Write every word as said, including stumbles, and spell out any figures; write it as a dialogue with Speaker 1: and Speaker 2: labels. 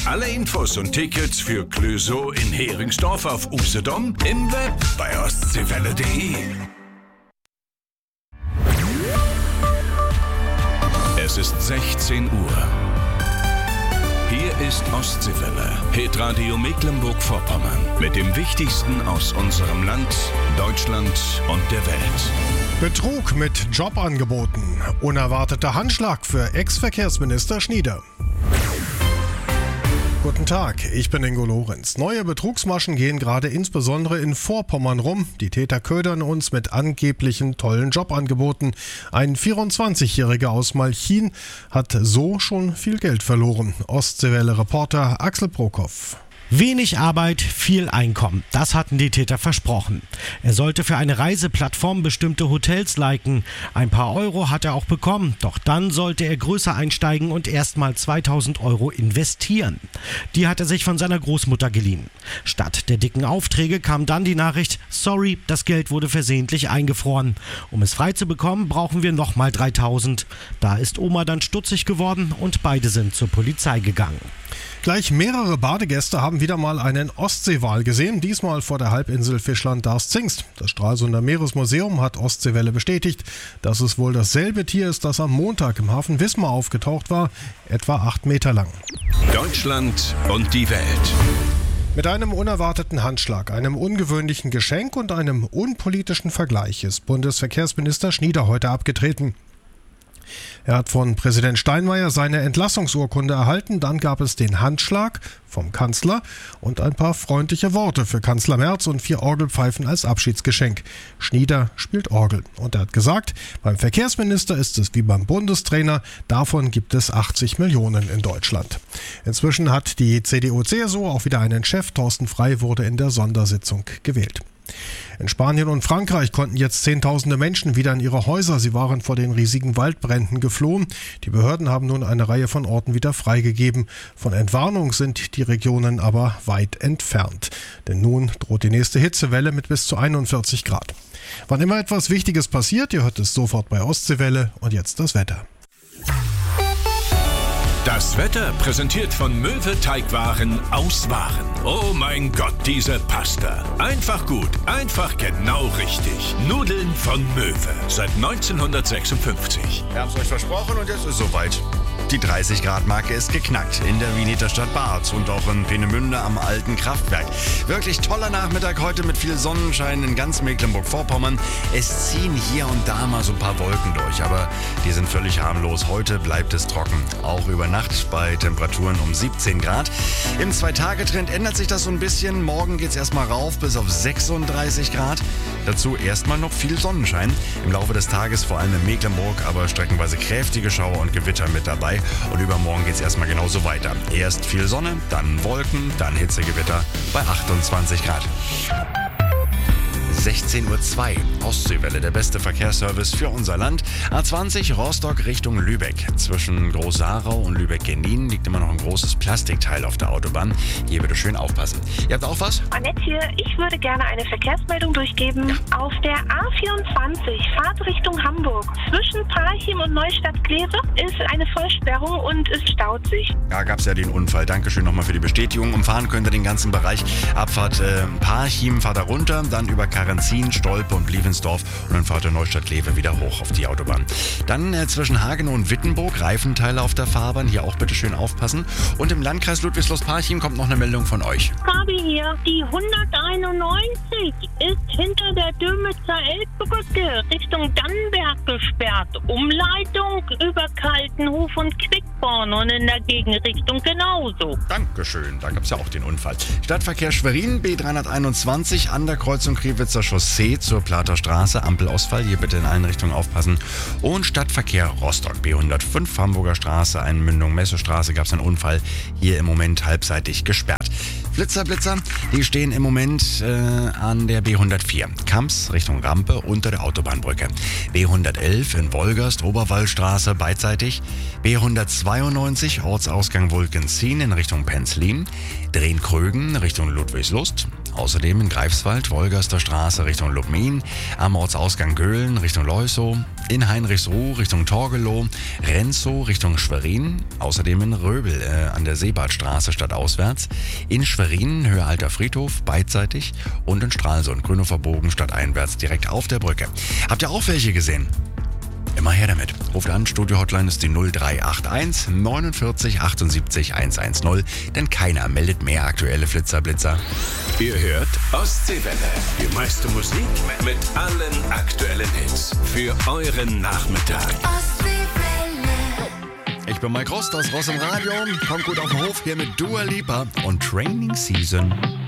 Speaker 1: Alle Infos und Tickets für Clösow in Heringsdorf auf Usedom, im Web bei ostseewelle punkt de. Es ist sechzehn Uhr. Hier ist Ostseewelle, Hitradio Mecklenburg-Vorpommern, mit dem Wichtigsten aus unserem Land, Deutschland und der Welt.
Speaker 2: Betrug mit Jobangeboten. Unerwarteter Handschlag für Ex-Verkehrsminister Schnieder. Guten Tag, ich bin Ingo Lorenz. Neue Betrugsmaschen gehen gerade insbesondere in Vorpommern rum. Die Täter ködern uns mit angeblichen tollen Jobangeboten. Ein vierundzwanzigjähriger aus Malchin hat so schon viel Geld verloren. Ostseewelle-Reporter Axel Brokoff.
Speaker 3: Wenig Arbeit, viel Einkommen. Das hatten die Täter versprochen. Er sollte für eine Reiseplattform bestimmte Hotels liken. Ein paar Euro hat er auch bekommen. Doch dann sollte er größer einsteigen und erstmal zweitausend Euro investieren. Die hat er sich von seiner Großmutter geliehen. Statt der dicken Aufträge kam dann die Nachricht: Sorry, das Geld wurde versehentlich eingefroren. Um es frei zu bekommen, brauchen wir nochmal dreitausend. Da ist Oma dann stutzig geworden und beide sind zur Polizei gegangen.
Speaker 2: Gleich mehrere Badegäste haben wieder mal einen Ostseewal gesehen, diesmal vor der Halbinsel Fischland-Darß-Zingst. Das Stralsunder Meeresmuseum hat Ostseewelle bestätigt, dass es wohl dasselbe Tier ist, das am Montag im Hafen Wismar aufgetaucht war, etwa acht Meter lang.
Speaker 1: Deutschland und die Welt.
Speaker 2: Mit einem unerwarteten Handschlag, einem ungewöhnlichen Geschenk und einem unpolitischen Vergleich ist Bundesverkehrsminister Schnieder heute abgetreten. Er hat von Präsident Steinmeier seine Entlassungsurkunde erhalten, dann gab es den Handschlag vom Kanzler und ein paar freundliche Worte für Kanzler Merz und vier Orgelpfeifen als Abschiedsgeschenk. Schnieder spielt Orgel und er hat gesagt, beim Verkehrsminister ist es wie beim Bundestrainer, davon gibt es achtzig Millionen in Deutschland. Inzwischen hat die C D U C S U auch wieder einen Chef, Thorsten Frey wurde in der Sondersitzung gewählt. In Spanien und Frankreich konnten jetzt Zehntausende Menschen wieder in ihre Häuser. Sie waren vor den riesigen Waldbränden geflohen. Die Behörden haben nun eine Reihe von Orten wieder freigegeben. Von Entwarnung sind die Regionen aber weit entfernt. Denn nun droht die nächste Hitzewelle mit bis zu einundvierzig Grad. Wann immer etwas Wichtiges passiert, ihr hört es sofort bei Ostseewelle. Und jetzt das Wetter.
Speaker 1: Das Wetter präsentiert von Möwe Teigwaren aus Waren. Oh mein Gott, diese Pasta. Einfach gut, einfach genau richtig. Nudeln von Möwe. Seit neunzehnhundertsechsundfünfzig.
Speaker 4: Wir haben es euch versprochen und jetzt ist es soweit. Die dreißig Grad Marke ist geknackt in der Wiener Stadt Barth und auch in Peenemünde am alten Kraftwerk. Wirklich toller Nachmittag heute mit viel Sonnenschein in ganz Mecklenburg-Vorpommern. Es ziehen hier und da mal so ein paar Wolken durch, aber die sind völlig harmlos. Heute bleibt es trocken, auch über Nacht bei Temperaturen um siebzehn Grad. Im Zwei-Tage-Trend ändert sich das so ein bisschen. Morgen geht es erstmal rauf bis auf sechsunddreißig Grad. Dazu erstmal noch viel Sonnenschein. Im Laufe des Tages vor allem in Mecklenburg, aber streckenweise kräftige Schauer und Gewitter mit dabei. Und übermorgen geht es erstmal genauso weiter. Erst viel Sonne, dann Wolken, dann Hitzegewitter bei achtundzwanzig Grad. sechzehn Uhr zwei, Ostseewelle, der beste Verkehrsservice für unser Land. A zwanzig Rostock Richtung Lübeck. Zwischen Groß-Sarau und Lübeck-Genin liegt immer noch ein großes Plastikteil auf der Autobahn. Hier bitte schön aufpassen. Ihr habt auch was?
Speaker 5: Annette hier, ich würde gerne eine Verkehrsmeldung durchgeben. Auf der A vierundzwanzig, Fahrt Richtung Hamburg, zwischen Parchim und Neustadt-Kleve ist eine Vollsperrung und es staut sich.
Speaker 4: Da gab es ja den Unfall. Dankeschön nochmal für die Bestätigung. Umfahren könnt ihr den ganzen Bereich. Abfahrt äh, Parchim, fahrt da runter, dann über Karenzin, Stolpe und Blievensdorf und dann fahrt ihr Neustadt-Kleve wieder hoch auf die Autobahn. Dann äh, zwischen Hagenow und Wittenburg, Reifenteile auf der Fahrbahn, hier auch bitte schön aufpassen. Und im Landkreis Ludwigslust-Parchim kommt noch eine Meldung von euch.
Speaker 6: Gabi hier, die hunderteinundneunzig ist hinter der Dömitzer Elbbrücke Richtung Dannenberg gesperrt. Umleitung über Kaltenhof und Quickborn und in der Gegenrichtung genauso.
Speaker 4: Dankeschön, da gab es ja auch den Unfall. Stadtverkehr Schwerin, B dreihunderteinundzwanzig an der Kreuzung Kriwitzer Chaussee zur Plater Straße, Ampelausfall, hier bitte in allen Richtungen aufpassen. Und Stadtverkehr Rostock, B hundertfünf, Hamburger Straße, Einmündung Messestraße, gab es einen Unfall, hier im Moment halbseitig gesperrt. Blitzer, Blitzer, die stehen im Moment äh, an der B hundertvier. Kamps Richtung Rampe unter der Autobahnbrücke. B hundertelf in Wolgast, Oberwallstraße beidseitig. B hundertzweiundneunzig, Ortsausgang Wulkenzien in Richtung Penzlin. Drehn-Krögen Richtung Ludwigslust. Außerdem in Greifswald, Wolgaster Straße Richtung Lubmin, am Ortsausgang Göhlen Richtung Leusow, in Heinrichsruh Richtung Torgelow, Renzow Richtung Schwerin, außerdem in Röbel äh, an der Seebadstraße stadtauswärts, in Schwerin Höhe Alter Friedhof beidseitig und in Stralsund Grünhofer Bogen stadteinwärts direkt auf der Brücke. Habt ihr auch welche gesehen? Immer her damit. Ruft an, Studio-Hotline ist die null drei acht eins neunundvierzig achtundsiebzig hundertzehn, denn keiner meldet mehr aktuelle Flitzer-Blitzer.
Speaker 1: Ihr hört Ostseewelle. Die meiste Musik mit allen aktuellen Hits. Für euren Nachmittag.
Speaker 7: Ostseewelle.
Speaker 4: Ich bin Mike Rost aus Ross im Radio. Kommt gut auf den Hof hier mit Dua Lipa und Training Season.